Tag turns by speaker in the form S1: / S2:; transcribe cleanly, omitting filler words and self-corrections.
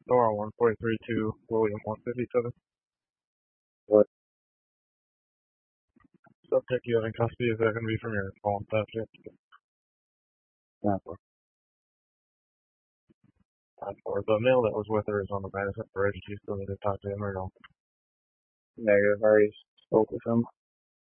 S1: Nora 143 to William 157.
S2: What?
S1: Subject you have in custody is that going to be from your phone theft yet?
S2: Sample.
S1: For the male that was with her is on the Madison Bridge. Do you still need to talk to him or no?
S2: Negative. I already spoke with him.